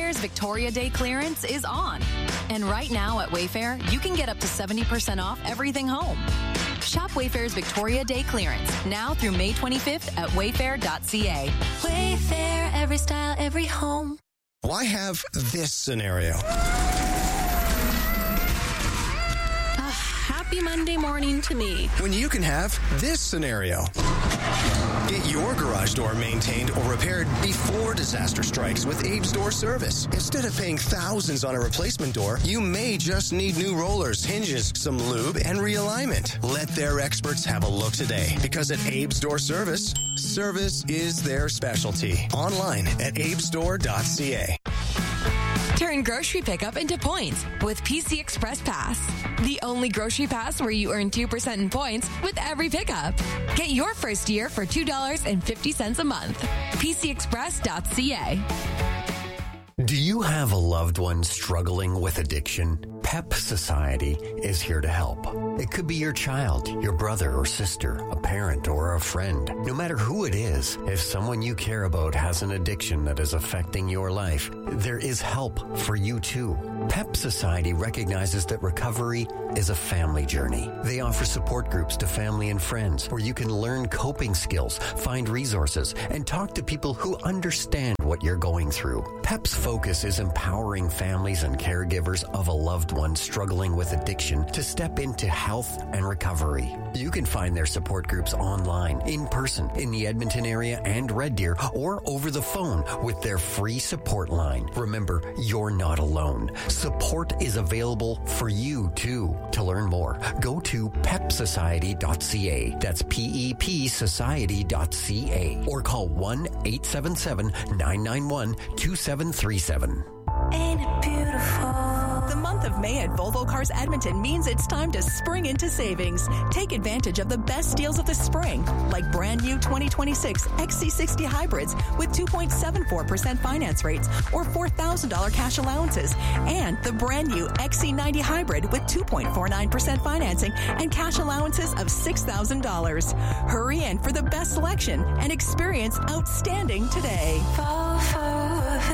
Wayfair's Victoria Day clearance is on. And right now at Wayfair, you can get up to 70% off everything home. Shop Wayfair's Victoria Day clearance now through May 25th at wayfair.ca. Wayfair, every style, every home. Why have this scenario? Happy Monday morning to me. When you can have this scenario. Get your garage door maintained or repaired before disaster strikes with Abe's Door Service. Instead of paying thousands on a replacement door, you may just need new rollers, hinges, some lube, and realignment. Let their experts have a look today, because at Abe's Door Service, service is their specialty. Online at abesdoor.ca. Turn grocery pickup into points with PC Express Pass. The only grocery pass where you earn 2% in points with every pickup. Get your first year for $2.50 a month. PCExpress.ca. Do you have a loved one struggling with addiction? PEP Society is here to help. It could be your child, your brother or sister, a parent or a friend. No matter who it is, if someone you care about has an addiction that is affecting your life, there is help for you too. PEP Society recognizes that recovery is a family journey. They offer support groups to family and friends where you can learn coping skills, find resources, and talk to people who understand what you're going through. PEP's focus is empowering families and caregivers of a loved one struggling with addiction to step into health and recovery. You can find their support groups online, in person, in the Edmonton area and Red Deer, or over the phone with their free support line. Remember, you're not alone. Support is available for you too. To learn more, go to pepsociety.ca. That's PEP society.ca. Or call 1-877-991-2737. Ain't it beautiful? The month of May at Volvo Cars Edmonton means it's time to spring into savings. Take advantage of the best deals of the spring, like brand new 2026 XC60 hybrids with 2.74% finance rates or $4,000 cash allowances, and the brand new XC90 hybrid with 2.49% financing and cash allowances of $6,000. Hurry in for the best selection and experience outstanding today. Volvo of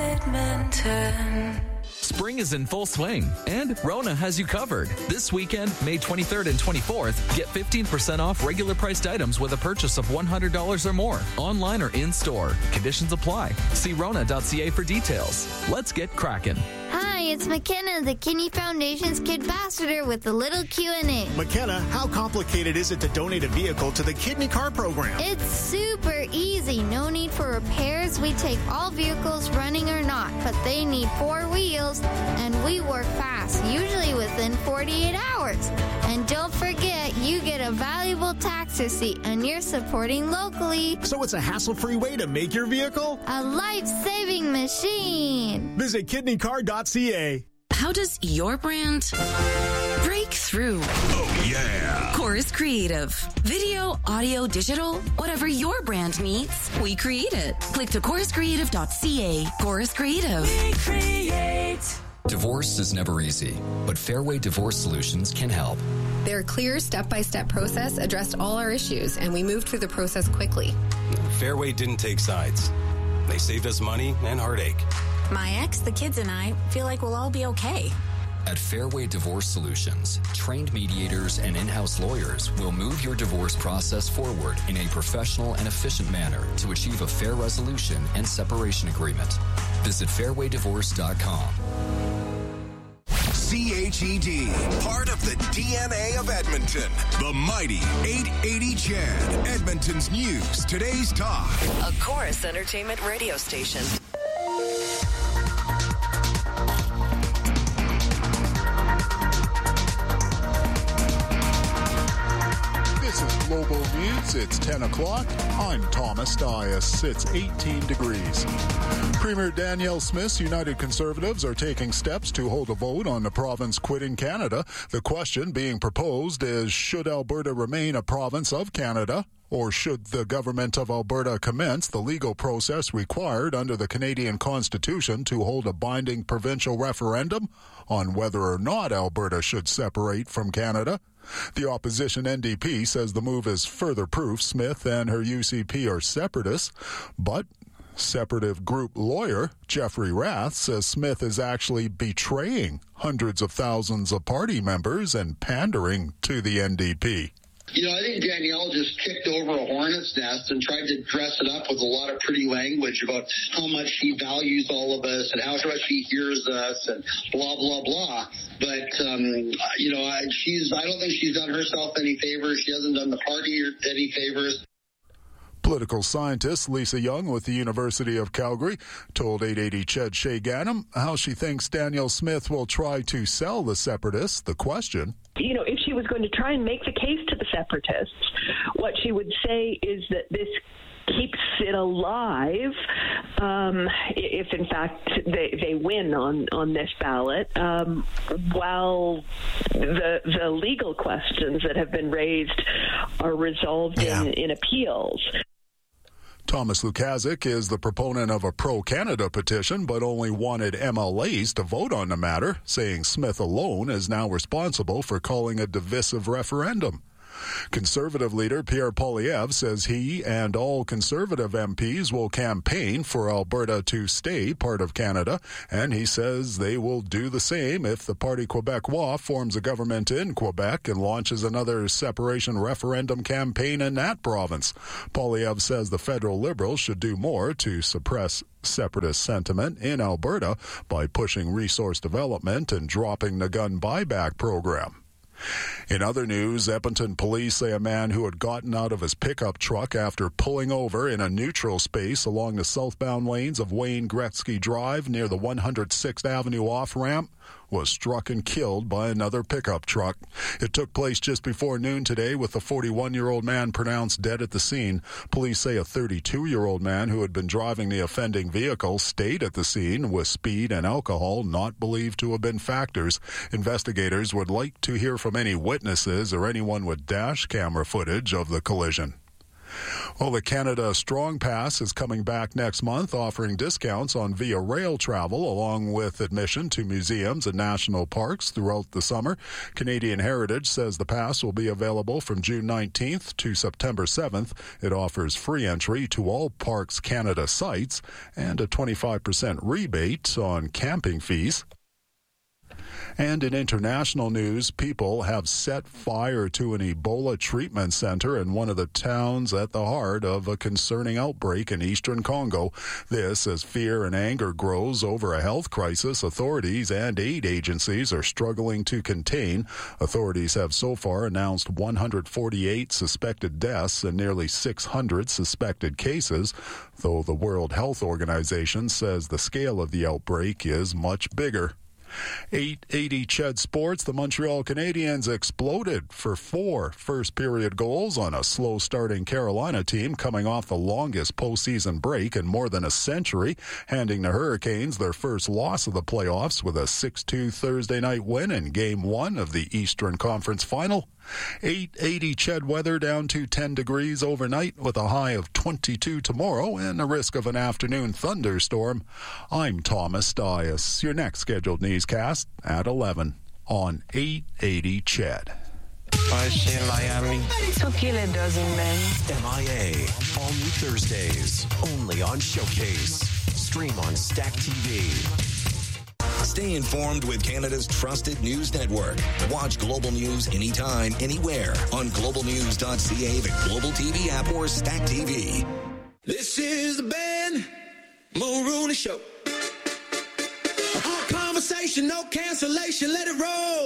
Edmonton. Spring is in full swing, and Rona has you covered. This weekend, May 23rd and 24th, get 15% off regular priced items with a purchase of $100 or more, online or in-store. Conditions apply. See Rona.ca for details. Let's get cracking. Hi, it's McKenna, the Kidney Foundation's Kid Ambassador with a little Q&A. McKenna, how complicated is it to donate a vehicle to the Kidney Car Program? It's super easy. No need for repairs. We take all vehicles, running or not, but they need 4 wheels, and we work fast, usually within 48 hours. And don't forget, you get a valuable tax receipt, and you're supporting locally. So it's a hassle-free way to make your vehicle a life-saving machine. Visit kidneycar.ca. How does your brand break through? Oh, yeah. Chorus Creative. Video, audio, digital, whatever your brand needs, we create it. Click to choruscreative.ca. Chorus Creative. We create. Divorce is never easy, but Fairway Divorce Solutions can help. Their clear step-by-step process addressed all our issues, and we moved through the process quickly. Fairway didn't take sides. They saved us money and heartache. My ex, the kids, and I feel like we'll all be okay. At Fairway Divorce Solutions, trained mediators and in-house lawyers will move your divorce process forward in a professional and efficient manner to achieve a fair resolution and separation agreement. Visit fairwaydivorce.com. CHED, part of the DNA of Edmonton. The mighty 880 CHED, Edmonton's news, today's talk. A Chorus Entertainment radio station. This is Global News. It's 10 o'clock. I'm Thomas Dias. It's 18 degrees. Premier Danielle Smith's United Conservatives are taking steps to hold a vote on the province quitting Canada. The question being proposed is, should Alberta remain a province of Canada? Or should the government of Alberta commence the legal process required under the Canadian Constitution to hold a binding provincial referendum on whether or not Alberta should separate from Canada? The opposition NDP says the move is further proof Smith and her UCP are separatists, but Separative Group lawyer Jeffrey Rath says Smith is actually betraying hundreds of thousands of party members and pandering to the NDP. You know, I think Danielle just kicked over a hornet's nest and tried to dress it up with a lot of pretty language about how much she values all of us and how much she hears us and blah, blah, blah. But, you know, I don't think she's done herself any favors. She hasn't done the party any favors. Political scientist Lisa Young with the University of Calgary told 880 Ched Shea Ganem how she thinks Danielle Smith will try to sell the separatists. The question, you know, if she was going to try and make the case to the separatists, what she would say is that this keeps it alive if in fact they win on this ballot, while the legal questions that have been raised are resolved in appeals. Thomas Lukasik is the proponent of a pro-Canada petition, but only wanted MLAs to vote on the matter, saying Smith alone is now responsible for calling a divisive referendum. Conservative leader Pierre Poilievre says he and all Conservative MPs will campaign for Alberta to stay part of Canada, and he says they will do the same if the Parti Québécois forms a government in Quebec and launches another separation referendum campaign in that province. Poilievre says the federal Liberals should do more to suppress separatist sentiment in Alberta by pushing resource development and dropping the gun buyback program. In other news, Edmonton police say a man who had gotten out of his pickup truck after pulling over in a neutral space along the southbound lanes of Wayne Gretzky Drive near the 106th Avenue off-ramp was struck and killed by another pickup truck. It took place just before noon today, with the 41-year-old man pronounced dead at the scene. Police say a 32-year-old man who had been driving the offending vehicle stayed at the scene with speed and alcohol not believed to have been factors. Investigators would like to hear from any witnesses or anyone with dash camera footage of the collision. Well, the Canada Strong Pass is coming back next month, offering discounts on Via Rail travel along with admission to museums and national parks throughout the summer. Canadian Heritage says the pass will be available from June 19th to September 7th. It offers free entry to all Parks Canada sites and a 25% rebate on camping fees. And in international news, people have set fire to an Ebola treatment center in one of the towns at the heart of a concerning outbreak in eastern Congo. This as fear and anger grows over a health crisis authorities and aid agencies are struggling to contain. Authorities have so far announced 148 suspected deaths and nearly 600 suspected cases, though the World Health Organization says the scale of the outbreak is much bigger. 880 Ched Sports, the Montreal Canadiens exploded for 4 first-period goals on a slow-starting Carolina team coming off the longest postseason break in more than a century, handing the Hurricanes their first loss of the playoffs with a 6-2 Thursday night win in Game 1 of the Eastern Conference Final. 880 Ched weather down to 10 degrees overnight with a high of 22 tomorrow and a risk of an afternoon thunderstorm. I'm Thomas Dias. Your next scheduled newscast at 11 on 880 Ched. Miami. So kill a dozen men. MIA. All new Thursdays. Only on Showcase. Stream on Stack TV. Stay informed with Canada's trusted news network. Watch Global News anytime, anywhere on globalnews.ca, the Global TV app, or Stack TV. This is the Ben Mulrooney Show. Hard conversation, no cancellation, let it roll.